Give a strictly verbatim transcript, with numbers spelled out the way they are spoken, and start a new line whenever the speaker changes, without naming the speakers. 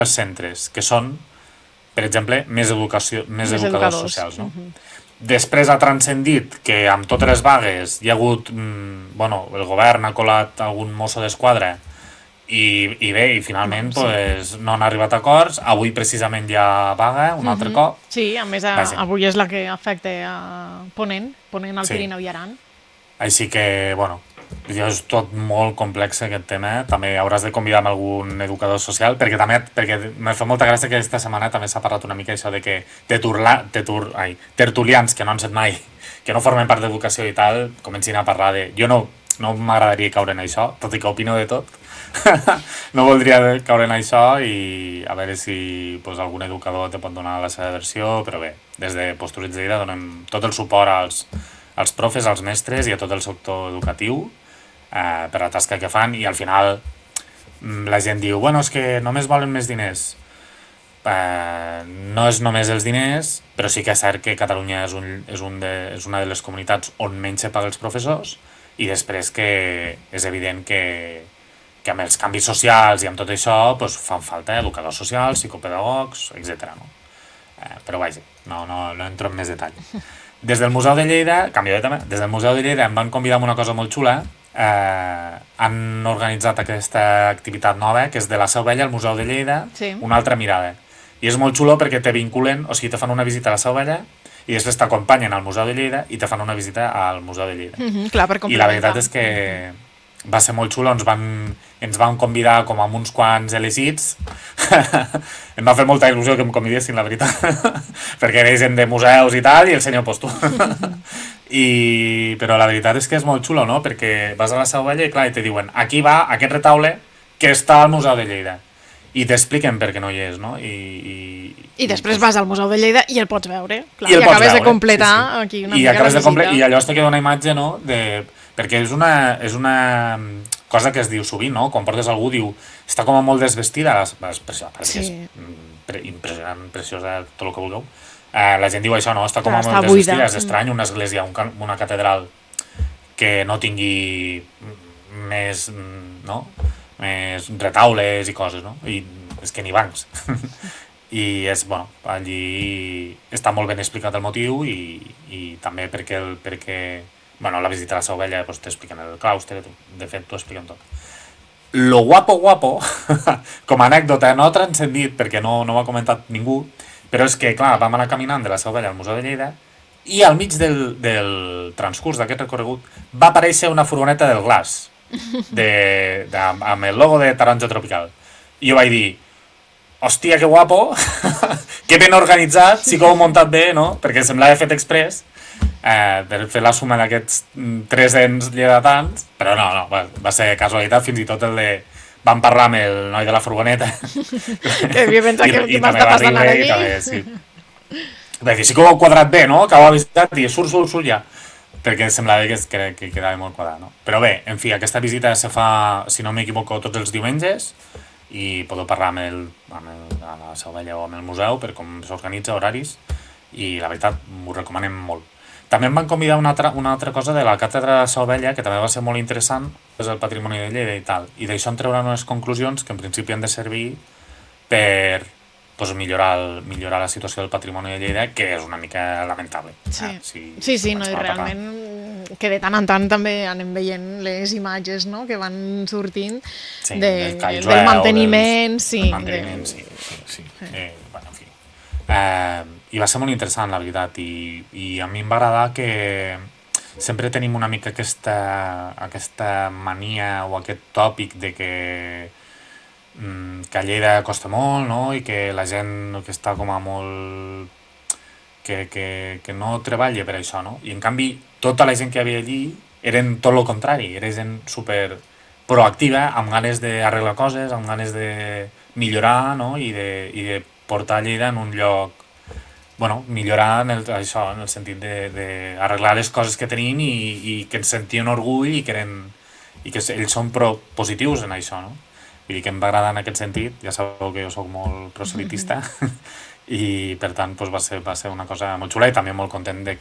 els centres, que són, per exemple, més, educació, més, més educadors, educadors socials. No? Uh-huh. Després ha transcendit que amb totes les vagues hi ha hagut, mmm, bueno, el govern ha colat algun mosso d'esquadra i, i bé, i finalment no, sí. pues, no han arribat a acords. Avui precisament hi ha vaga, un uh-huh. altre cop.
Sí, a més a, avui és la que afecta a Ponent, Ponent al sí. Pirineu i Aran.
Així que, bueno, és tot molt complex aquest tema. També hauràs de convidar amb algun educador social, perquè també perquè me fa molta gràcia que aquesta setmana també s'ha parlat una mica això de que de turla, de tur, ai, tertulians que no han set mai, que no formen part d'educació i tal, comencin a parlar de... Jo no, no m'agradaria caure en això, tot i que opino de tot. No voldria caure en això i a veure si pues, algun educador te pot donar la seva versió, però bé, des de Postures de Lleida donem tot el suport als, als profes, als mestres i a tot el sector educatiu eh, per la tasca que fan, i al final la gent diu, bueno, és que només volen més diners. Eh, no és només els diners, però sí que és cert que Catalunya és, un, és, un de, és una de les comunitats on menys se paga els professors, i després que és evident que que amb els canvis socials i amb tot això pues, fan falta educadors socials, psicopedagogs, etcètera. No? Eh, però vaja, no, no, no entro en més detall. Des del Museu de Lleida, canvio de tema, des del Museu de Lleida em van convidar amb una cosa molt xula. Eh, han organitzat aquesta activitat nova, que és de la Seu Vella al Museu de Lleida, sí. Una altra mirada. I és molt xulo perquè te vinculen, o sigui, te fan una visita a la Seu Vella i després t'acompanyen al Museu de Lleida i te fan una visita al Museu de Lleida.
Mm-hmm, clar, per
I la veritat és que va ser molt xulo, ens van, ens van convidar com amb uns quants elegits. Em va fer molta il·lusió que em convidessin, la veritat, perquè era gent de museus i tal, i el senyor Posto. I, però la veritat és que és molt xulo, no? Perquè vas a la Seu Vella i clar, i te diuen, aquí va aquest retaule que està al Museu de Lleida. I t'expliquen per què no hi és, no? I, i,
I després i, vas al Museu de Lleida i el pots veure. Clar,
i,
i acabes
veure,
de completar
sí, sí.
aquí una
I
mica la visita.
Comple- I allò es te queda una imatge, no?, de... perquè és una, és una cosa que es diu sovint, no? Quan portes algú, diu, està com a molt desvestida, les, les, perquè sí. És pre, impressionant, preciosa, tot el que vulgueu. Eh, la gent diu això, no? Està com a molt desvestida, és estrany, una església, un, una catedral que no tingui més, no?, més retaules i coses, no? I és que ni bancs. I és, bueno, allí està molt ben explicat el motiu i, i també perquè, el, perquè bueno, la visita a la Seu Vella pues, t'expliquen el claustre, de fet t'ho expliquen tot. Lo guapo guapo, com a anècdota, no ha transcendit perquè no, no ho ha comentat ningú, però és que, clar, vam anar caminant de la Seu Vella al Museu de Lleida i al mig del, del transcurs d'aquest recorregut va aparèixer una furgoneta del Glaç, de, de, amb el logo de Taronja Tropical. I jo vaig dir, hòstia, que guapo, que ben organitzat, sí que ho heu muntat bé, no? Perquè semblava fet express, eh, per fer la suma d'aquests tres-cents lleidatans, però no, no, va, va ser casualitat, fins i tot el de... Vam parlar amb el noi de la furgoneta.
Que havia pensat que
I, i
m'està passant ara aquí.
També, sí. Vaig dir, sí que ho heu quadrat bé, no? Que ho ha visitat i surt, surt, surt ja. Perquè semblava que, que, que quedava molt quadrat, no? Però bé, en fi, aquesta visita se fa, si no m'equivoco, tots els diumenges, i podeu parlar amb, el, amb el, a la Seu Vella o amb el museu per com s'organitza, horaris, i la veritat m'ho recomanem molt. També em van convidar una altra, una altra cosa de la càtedra de la Seu Vella, que també va ser molt interessant, és el patrimoni de Lleida i tal, i d'això en treuran unes conclusions que en principi han de servir per pues, millorar, el, millorar la situació del patrimoni de Lleida, que és una mica lamentable.
Sí,
eh? si,
sí, sí no, i realment parlar. Que de tant en tant també anem veient les imatges, no?, que van sortint
sí,
de,
del,
del manteniment,
dels,
sí.
Del manteniment, de... sí, sí, sí. sí. Eh, bueno, en fi. Eh, I va ser molt interessant, la veritat, i, i a mi em va agradar que sempre tenim una mica aquesta, aquesta mania o aquest tòpic de que que a Lleida costa molt, no?, i que la gent que està com a molt... que, que, que no treballa per això, no? I en canvi, tota la gent que hi havia allí eren tot el contrari, era gent super proactiva, amb ganes d'arreglar coses, amb ganes de millorar, no?, i de, i de portar Lleida en un lloc, bueno, millorar en el, això, en el sentit d'arreglar les coses que tenim i, i que ens sentien orgull i que, eren, i que ells són pro positius en això, no? Vull dir que em va agradar en aquest sentit, ja sabeu que jo soc molt proselitista, i per tant doncs, va, ser, va ser una cosa molt xula i també molt content de